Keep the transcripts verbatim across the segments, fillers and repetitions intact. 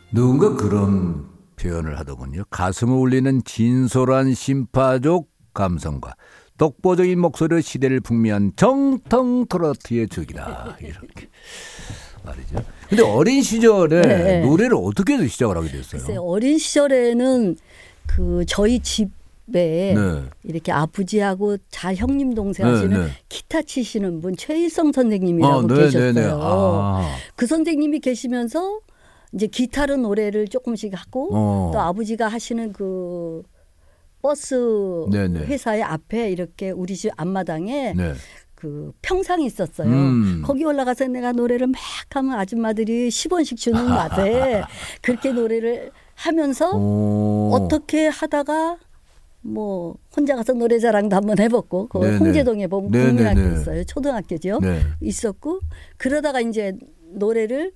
누군가 그런 표현을 하더군요. 가슴을 울리는 진솔한 심파적 감성과 독보적인 목소리로 시대를 풍미한 정통 트로트의 적이다. 이렇게 말이죠. 근데 어린 시절에 네. 노래를 어떻게 시작을 하게 됐어요? 글쎄요, 어린 시절에는 그 저희 집에 네. 이렇게 아버지하고 잘 형님 동생 하시는 네, 네. 기타 치시는 분 최일성 선생님이라고 아, 네, 계셨어요. 네, 네. 아. 그 선생님이 계시면서 이제 기타로 노래를 조금씩 하고 어. 또 아버지가 하시는 그 버스 네네. 회사의 앞에 이렇게 우리 집 앞마당에 네. 그 평상이 있었어요. 음. 거기 올라가서 내가 노래를 막 하면 아줌마들이 십 원씩 주는 맛에 그렇게 노래를 하면서 오. 어떻게 하다가 뭐 혼자 가서 노래자랑도 한번 해봤고 그 홍제동에 보면 국민학교 있어요. 초등학교죠. 네. 있었고 그러다가 이제 노래를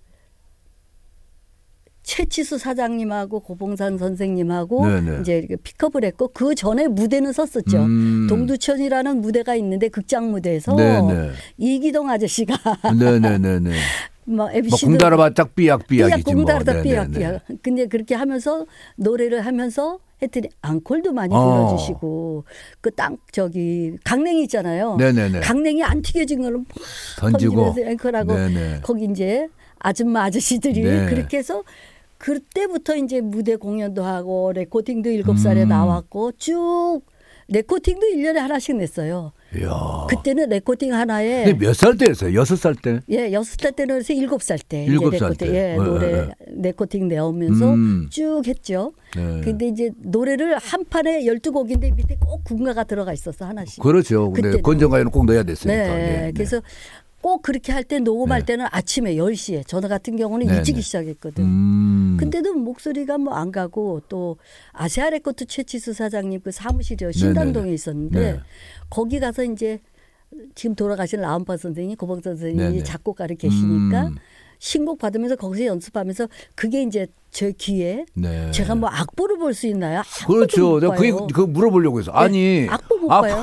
최치수 사장님하고 고봉산 선생님하고 네네. 이제 이렇게 픽업을 했고 그 전에 무대는 섰었죠. 음. 동두천이라는 무대가 있는데 극장 무대에서 네네. 이기동 아저씨가 네네네네. 막 엠씨도 공다라바짝 삐약삐약이지 뭐. 공다라다 삐약삐약. 근데 그렇게 하면서 노래를 하면서 했더니 앙콜도 많이 어. 불러주시고 그 땅 저기 강냉이 있잖아요. 네네네. 강냉이 안 튀겨진 걸로 막 던지고 앵콜하고 거기 이제 아줌마 아저씨들이 네. 그렇게 해서 그때부터 이제 무대 공연도 하고 레코딩도 일곱 살에 음. 나왔고 쭉 레코딩도 일 년에 하나씩 냈어요. 이야. 그때는 레코딩 하나에 몇 살 때였어요? 여섯 살 때? 예, 여섯 살 때는 그래서 일곱 살 때. 일곱 살 때. 예, 노래 네. 레코딩 내오면서 음. 쭉 했죠. 네. 근데 이제 노래를 한 판에 열두 곡인데 밑에 꼭 군가가 들어가 있었어 하나씩. 그렇죠. 근데 건전가요는 꼭 넣어야 됐으니까. 네. 네. 그래서 꼭 그렇게 할 때 녹음할 네. 때는 아침에 열 시에 저는 같은 경우는 네, 일찍이 네. 시작했거든. 음. 근데도 목소리가 뭐 안 가고 또 아시아 레코드 최치수 사장님 그 사무실이 신당동에 네, 있었는데 네. 거기 가서 이제 지금 돌아가신 라운파 선생님, 고봉 선생님이 네, 네. 작곡가를 계시니까 음. 신곡 받으면서 거기서 연습하면서 그게 이제 제 귀에 네. 제가 뭐 악보를 볼 수 있나요? 그렇죠. 내가 그게 그 물어보려고 해서 아니 네. 악보 못 봐요.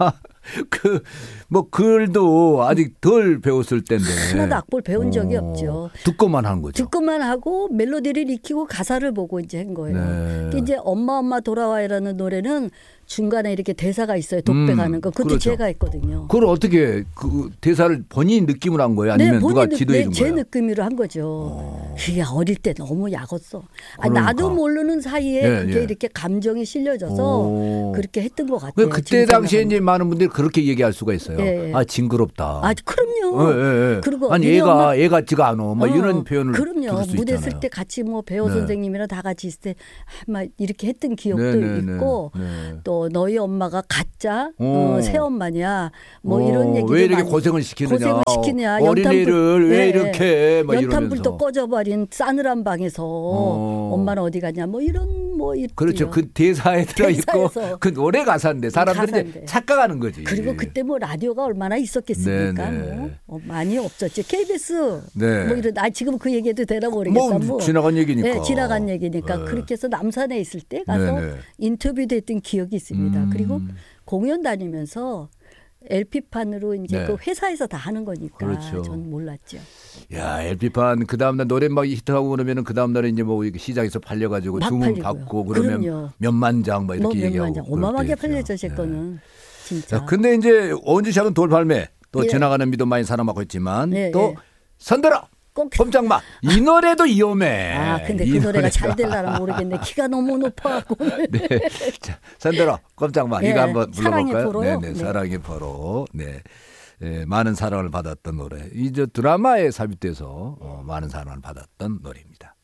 그 뭐 글도 아직 덜 배웠을 때인데 하나도 악보를 배운 적이 오, 없죠. 듣고만 한 거죠. 듣고만 하고 멜로디를 익히고 가사를 보고 이제 한 거예요. 네. 이제 엄마 엄마 돌아와요라는 노래는 중간에 이렇게 대사가 있어요. 독백하는 음, 거. 그것도 그렇죠. 제가 했거든요. 그걸 어떻게 그 대사를 본인 느낌으로 한 거예요? 아니면 네, 누가 지도해 준 거예요? 제 느낌으로 한 거죠. 오. 그게 어릴 때 너무 약었어. 아, 그러니까. 나도 모르는 사이에 네, 그게 네. 이렇게 감정이 실려져서 오. 그렇게 했던 것 같아요. 그때 당시에 이제 많은 분들이 그렇게 얘기할 수가 있어요. 네. 아 징그럽다. 아 그럼요. 네, 네, 네. 그리고 아니 얘가 엄마, 애 같지가 않아. 뭐 어, 이런 표현을 그럼요. 수 무대 있잖아요. 쓸 때 같이 뭐 배우 네. 선생님이랑 다 같이 있을 때 막 이렇게 했던 기억도 네, 네, 있고 네, 네. 또 너희 엄마가 가짜 어, 새엄마냐 뭐 오, 이런 얘기도 왜 이렇게 많이, 고생을 시키느냐. 고생을 시키냐. 어린이를 네. 왜 이렇게 막 연탄불도 꺼져버린 싸늘한 방에서 어. 엄마는 어디 가냐 뭐 이런 뭐 그렇죠. 그 대사에 들어있고 그 노래 가사인데 사람들이 가사인데. 착각하는 거지. 그리고 그때 뭐 라디오가 얼마나 있었겠습니까. 뭐. 어, 많이 없었지. 케이비에스 네. 뭐 이런 아 지금 그 얘기해도 되나 모르겠다. 뭐, 뭐. 지나간 얘기니까. 네, 지나간 얘기니까. 네. 그렇게 해서 남산에 있을 때 가서 네네. 인터뷰도 했던 기억이 있습니다. 음. 그리고 공연 다니면서 엘피판으로 이제 네. 그 회사에서 다 하는 거니까 그렇죠. 전 몰랐죠. 야 엘피판 그 다음날 노래 막 히트하고 그러면은 그 다음날에 이제 뭐 시장에서 팔려가지고 주문 받고 그러면 그럼요. 몇만 장 막 이렇게 뭐 얘기하고 장. 어마어마하게 팔렸죠 제 네. 거는 진짜. 야, 근데 이제 언제 시작은 돌팔매 또 예. 지나가는 믿음 많이 사랑받고 있지만 예, 또 예. 선들어. 꼼짝마 이 노래도 위험해. 아 근데 그 노래가, 노래가 잘 될라나 모르겠네. 키가 너무 높아갖고. 네, 자 선들어 꼼짝마 네. 이거 한번 불러볼까요? 네네 네. 사랑의 포로. 네. 네, 많은 사랑을 받았던 노래. 이제 드라마에 삽입돼서 어, 많은 사랑을 받았던 노래입니다.